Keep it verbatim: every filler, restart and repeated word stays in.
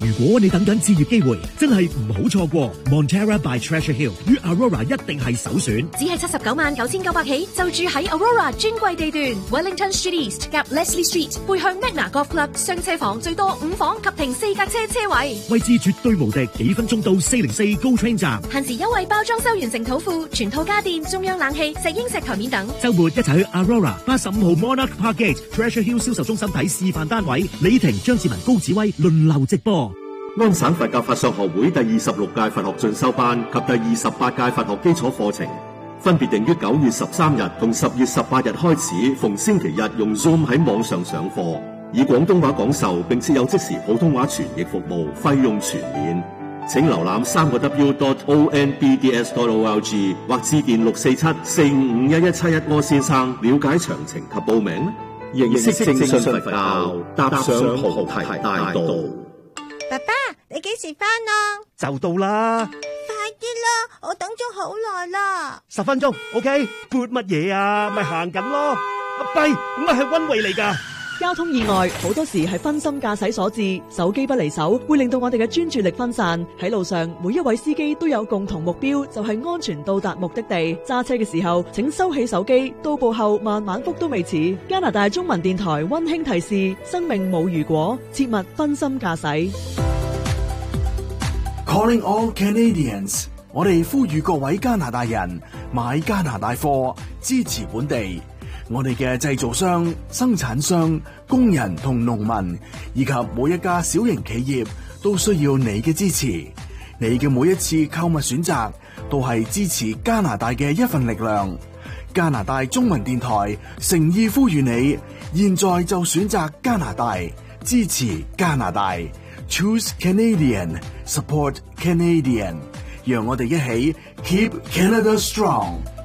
如果你等緊置業機會，真係唔好錯過 Montera by Treasure Hill 於 Aurora 一定係首選。 只係七十九萬九千九百起，就住喺 Aurora 專櫃地段 Wellington Street East 夾 Leslie Street， 背向 Magna Golf Club， 雙車房最多五房及停四架車車位， 位置絕對無敵，幾分鐘到四零四 GO Train 站。 限時優惠包裝修完成土庫，全套家電、中央冷氣、石英石台面等。 週末一齊去 Aurora 八十五號 Monarch Park Gate Treasure Hill 銷售中心睇示範單位，李婷、張志文、高子威輪流直播。 安省佛教法相學會第二十六屆佛學進修班及第二十八屆佛學基礎課程，分別定於九月十三日同十月十八日開始，逢星期日用 Zoom 喺網上上課，以廣東話講授，並設有即時普通話傳譯服務，費用全免。請瀏覽三個 W dot O N B D S dot O L G 或致電六四七四五五一一七一柯先生了解詳情及報名。認識正信佛教，踏上菩提大道。 爸爸，你幾時返啊？ 就到啦， 快啲啦，我等咗好耐啦。 十分鐘 ，OK？撥乜嘢啊？咪行緊咯。阿跛，我係溫慧嚟噶。 交通意外好多時係分心駕駛所致，手機不離手會令到我哋嘅專注力分散。喺路上，每一位司機都有共同目標，就係安全到達目的地。揸車嘅時候，請收起手機，到步後慢慢覆都未遲。加拿大中文電台溫馨提示：生命冇如果，切勿分心駕駛。 Calling all Canadians， 我哋呼籲各位加拿大人買加拿大貨，支持本地。我哋嘅製造商、生產商、工人同農民，以及每一家小型企業，都需要你嘅支持。你嘅每一次購物選擇，都係支持加拿大嘅一份力量。加拿大中文電台誠意呼籲你，現在就選擇加拿大，支持加拿大。Choose Canadian, support Canadian， 讓我哋一起 Keep Canada Strong。